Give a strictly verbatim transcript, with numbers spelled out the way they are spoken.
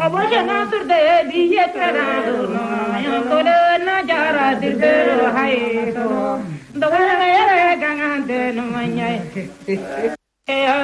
Abojana surde diyetra no yokole na jara dirbe hai so dawara yare gangante no manyai